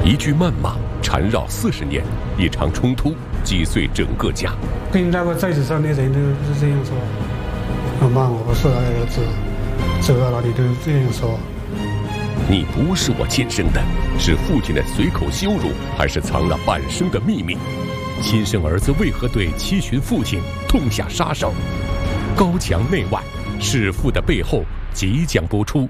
一句谩骂缠绕40年，一场冲突击碎整个家。 跟那个在纸上的人都是这样说：“妈妈，我不是儿子，走到哪里都这样说。” 你不是我亲生的，是父亲的随口羞辱，还是藏了半生的秘密？亲生儿子为何对七旬父亲痛下杀手？高墙内外，弑父的背后即将播出。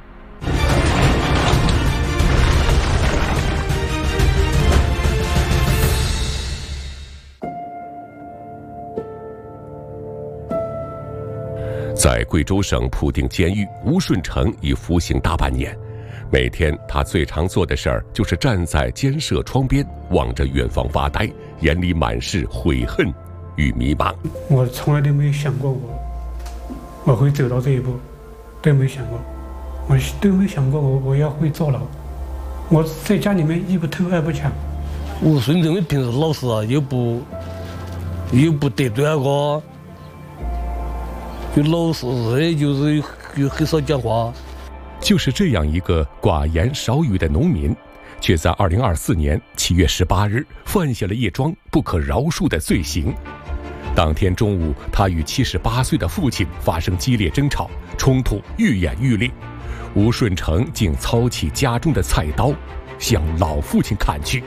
在贵州省普定监狱，吴顺成已服刑大半年。每天他最常做的事儿就是站在监舍窗边，望着远方发呆，眼里满是悔恨与迷茫。 我从来都没有想过我会走到这一步，都没想过，我都没想过我要会坐牢。我在家里面一不偷二不抢。 吴顺成平时老实啊，又不得罪那个，就老实的，就是又很少讲话。 就是这样一个寡言少语的农民，却在2024年7月18日犯下了一桩不可饶恕的罪行。当天中午，他与78岁的父亲发生激烈争吵，冲突愈演愈烈。吴顺成竟操起家中的菜刀，向老父亲砍去。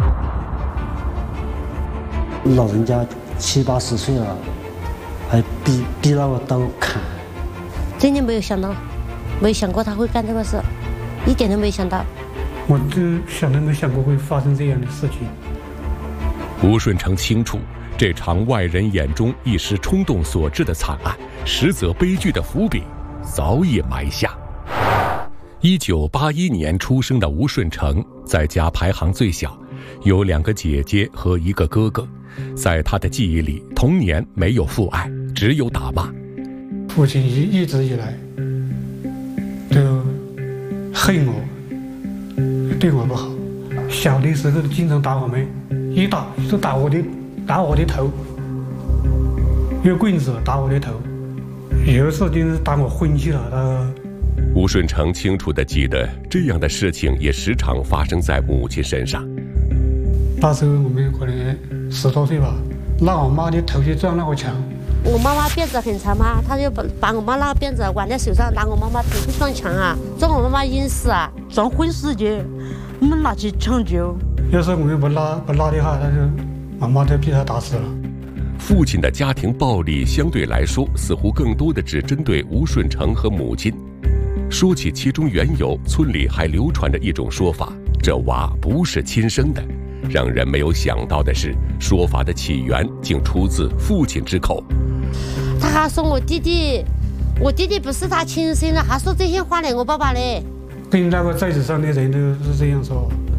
老人家70、80岁了，还逼那个刀砍。 真的没有想到。没想过他会干这个事，一点都没想到。 我就想都没想过会发生这样的事情。 吴顺成清楚，这场外人眼中一时冲动所致的惨案，实则悲剧的伏笔早已埋下。1981年出生的吴顺成，在家排行最小，有2个姐姐和1个哥哥。在他的记忆里，童年没有父爱，只有打骂。 父亲一直以来都恨我，对我不好。小的时候经常打我们，一打就打我的头，用棍子打我的头，有时候就是打我昏去了。 吴顺成清楚地记得，这样的事情也时常发生在母亲身上。 那时候我们可能10多岁吧，拿我妈的头去撞那个墙。 我妈妈辫子很长嘛，他就把我妈那个辫子挽在手上，拿我妈妈头去撞墙啊，撞我妈妈晕死啊， 撞昏死的，我们拿去抢救。 要是我们不拉的话，他就妈妈就被他打死了。 父亲的家庭暴力相对来说，似乎更多的只针对吴顺成和母亲。说起其中缘由，村里还流传着一种说法，这娃不是亲生的。让人没有想到的是，说法的起源竟出自父亲之口。 他还说我弟弟不是他亲生的，还说这些话嘞，我爸爸嘞。 跟那个在纸上的人都是这样说。